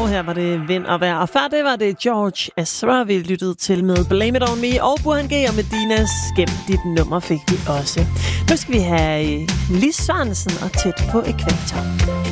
her var det Vind og Vejr. Og før det var det George Ezra, vi lyttede til med Blame It On Me. Og Burhan G og Medinas Gem dit nummer fik vi også. Nu skal vi have Lis Sørensen og Tæt på Ækvator.